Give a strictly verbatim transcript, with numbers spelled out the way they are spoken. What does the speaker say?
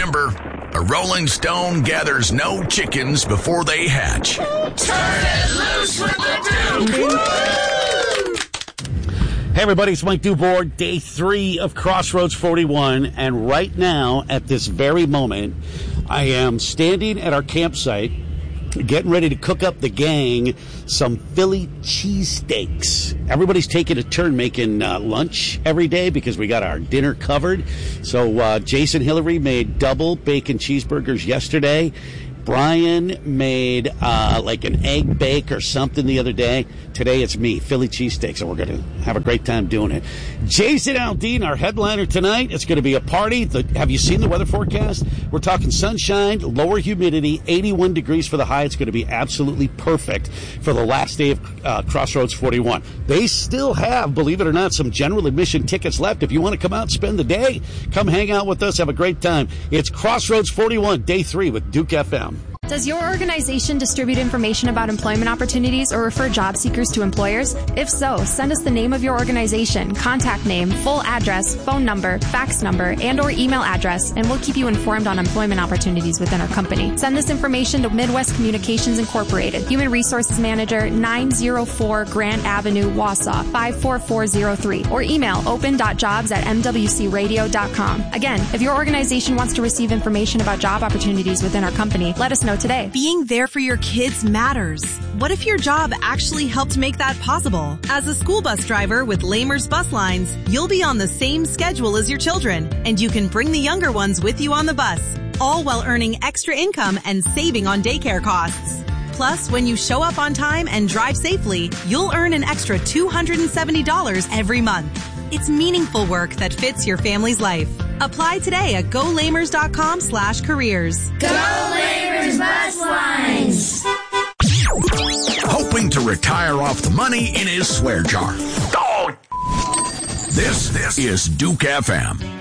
remember, a Rolling Stone gathers no chickens before they hatch. Turn it loose with the Duke! Hey everybody, it's Mike Dubois, day three of Crossroads forty-one, and right now, at this very moment, I am standing at our campsite, getting ready to cook up the gang some Philly cheesesteaks. Everybody's taking a turn making uh, lunch every day because we got our dinner covered. So uh, Jason Hillary made double bacon cheeseburgers yesterday. Brian made uh, like an egg bake or something the other day. Today it's me, Philly cheesesteaks, and we're going to have a great time doing it. Jason Aldean, our headliner tonight. It's going to be a party. The, have you seen the weather forecast? We're talking sunshine, lower humidity, eighty-one degrees for the high. It's going to be absolutely perfect for the last day of uh, Crossroads forty-one. They still have, believe it or not, some general admission tickets left. If you want to come out and spend the day, come hang out with us, have a great time. It's Crossroads forty-one, day three with Duke F M. Does your organization distribute information about employment opportunities or refer job seekers to employers? If so, send us the name of your organization, contact name, full address, phone number, fax number, and or email address, and we'll keep you informed on employment opportunities within our company. Send this information to Midwest Communications Incorporated, Human Resources Manager, nine oh four Grant Avenue, Wausau, five four four zero three, or email open dot jobs at m w c radio dot com. Again, if your organization wants to receive information about job opportunities within our company, let us know today. Being there for your kids matters. What if your job actually helped make that possible? As a school bus driver with Lamers Bus Lines, you'll be on the same schedule as your children, and you can bring the younger ones with you on the bus, all while earning extra income and saving on daycare costs. Plus, when you show up on time and drive safely, you'll earn an extra two hundred seventy dollars every month. It's meaningful work that fits your family's life. Apply today at go lamers dot com slash careers. Go Lamers Bus Lines! Hoping to retire off the money in his swear jar. Oh. This, this is Duke F M.